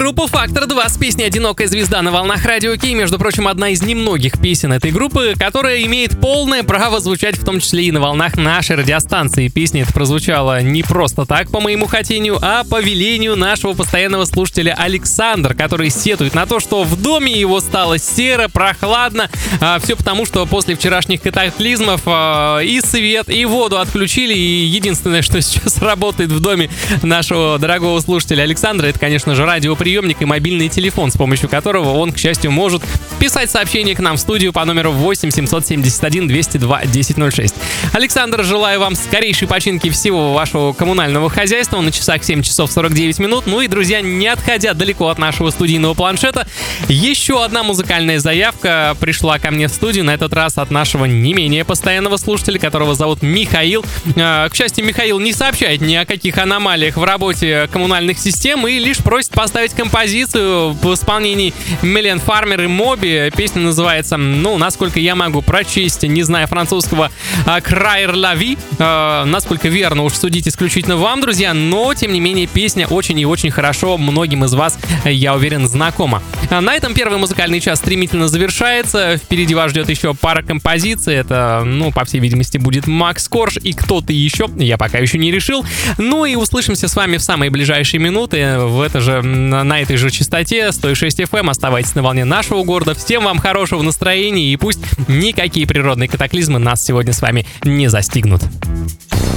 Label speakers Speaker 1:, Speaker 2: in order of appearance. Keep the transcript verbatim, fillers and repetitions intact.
Speaker 1: Группа «Фактор два» с песней «Одинокая звезда» на волнах Радио Кей. Между прочим, одна из немногих песен этой группы, которая имеет полное право звучать в том числе и на волнах нашей радиостанции. Песня эта прозвучала не просто так, по моему хотению, а по велению нашего постоянного слушателя Александра, который сетует на то, что в доме его стало серо, прохладно. А, все потому, что после вчерашних катаклизмов а, и свет, и воду отключили. И единственное, что сейчас работает в доме нашего дорогого слушателя Александра, это, конечно же, радиоприемник и мобильный телефон, с помощью которого он, к счастью, может писать сообщение к нам в студию по номеру восемь семьсот семьдесят один двести два десять ноль шесть. Александр, желаю вам скорейшей починки всего вашего коммунального хозяйства. На часах семь часов сорок девять минут. Ну и, друзья, не отходя далеко от нашего студийного планшета, еще одна музыкальная заявка пришла ко мне в студию, на этот раз от нашего не менее постоянного слушателя, которого зовут Михаил. К счастью, Михаил не сообщает ни о каких аномалиях в работе коммунальных систем и лишь просит поставить композицию в исполнении Милен Фармер и Моби. Песня называется, ну, насколько я могу прочесть, не зная французского, «Крайер ла ви». Насколько верно, уж судить исключительно вам, друзья, но, тем не менее, песня очень и очень хорошо многим из вас, я уверен, знакома. На этом первый музыкальный час стремительно завершается. Впереди вас ждет еще пара композиций. Это, ну, по всей видимости, будет Макс Корж и кто-то еще. Я пока еще не решил. Ну и услышимся с вами в самые ближайшие минуты в это же, на этой же частоте сто шесть эф эм. Оставайтесь на волне нашего города. Всем вам хорошего настроения и пусть никакие природные катаклизмы нас сегодня с вами не застигнут.